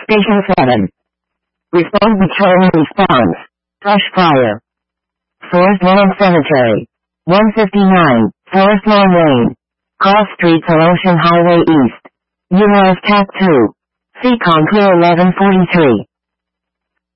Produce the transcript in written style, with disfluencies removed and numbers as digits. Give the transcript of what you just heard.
Station 7. Respond Petroleum response. Brush fire. Forest Lawn Cemetery. 159, Forest Lawn Lane. Cross Street to Ocean Highway East. UMass TAC 2. Seacon Clear 1143.